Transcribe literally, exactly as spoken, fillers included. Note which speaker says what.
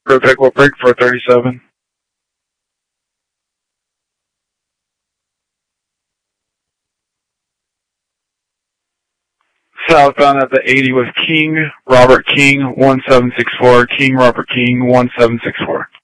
Speaker 1: Grove Echo Break for thirty-seven. Southbound at the eighty with King, Robert King, one seven six four, King, Robert King, one seven six four.